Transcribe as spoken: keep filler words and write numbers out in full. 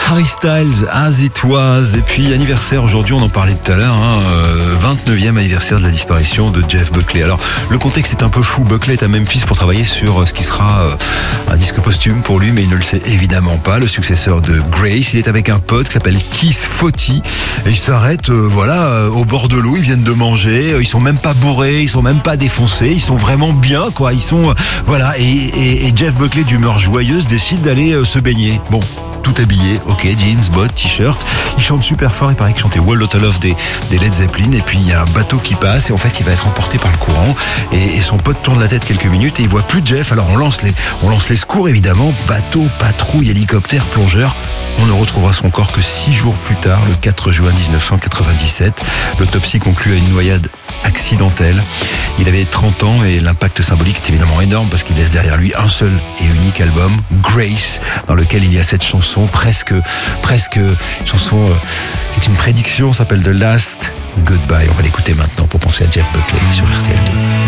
Harry Styles, As It Was. Et puis anniversaire aujourd'hui, on en parlait tout à l'heure, hein, euh, vingt-neuvième anniversaire de la disparition de Jeff Buckley. Alors le contexte est un peu fou. Buckley est à Memphis pour travailler sur ce qui sera euh, un disque posthume pour lui, mais il ne le sait évidemment pas. Le successeur de Grace, il est avec un pote qui s'appelle Keith Fauti et ils s'arrêtent, euh, voilà, euh, au bord de l'eau. Ils viennent de manger, euh, ils sont même pas bourrés, ils sont même pas défoncés, ils sont vraiment bien, quoi. Ils sont, euh, voilà. Et, et, et Jeff Buckley, d'humeur joyeuse, décide d'aller euh, se baigner. Bon. Tout habillé, ok, jeans, bottes, t-shirt. Il chante super fort, il paraît qu'il chantait Wall Lotta Love des, des Led Zeppelin. Et puis il y a un bateau qui passe et en fait il va être emporté par le courant. Et, et son pote tourne la tête quelques minutes et il voit plus Jeff. Alors on lance les, on lance les secours évidemment. Bateau, patrouille, hélicoptère, plongeur. On ne retrouvera son corps que six jours plus tard, le quatre juin dix-neuf cent quatre-vingt-dix-sept. L'autopsie conclut à une noyade accidentelle. Il avait trente ans et l'impact symbolique est évidemment énorme parce qu'il laisse derrière lui un seul et unique album, Grace, dans lequel il y a cette chanson presque, presque, chanson euh, qui est une prédiction, s'appelle The Last Goodbye. On va l'écouter maintenant pour penser à Jeff Buckley sur R T L deux.